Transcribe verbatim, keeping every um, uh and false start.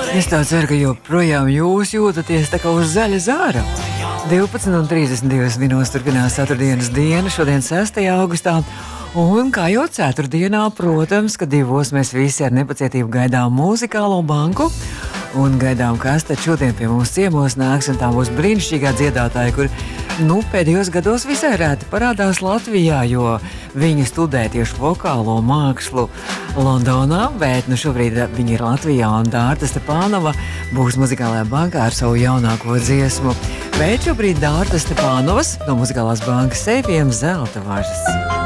Es tā ceru, ka joprojām jūs jūtaties tā kā uz zaļa zāra. divpadsmit un trīsdesmit divas minūtes turpinās ceturtdienas diena, šodien sestajā augustā. Un kā jau ceturtdienā, protams, ka divos mēs visi ar nepacietību gaidām muzikālo banku. Un gaidām, kas tad šodien pie mums ciemos nāks, un tā būs brīnišķīgā dziedātāja, kur nu, pēdējos gados visai rēti parādās Latvijā, jo viņi studē tieši vokālo mākslu Londonā, bet nu, šobrīd viņi ir Latvijā, un Dārta Stepānova būs muzikālajā bankā ar savu jaunāko dziesmu. Bet šobrīd Dārta Stepānovas no muzikālās bankas seifiem zelta važas.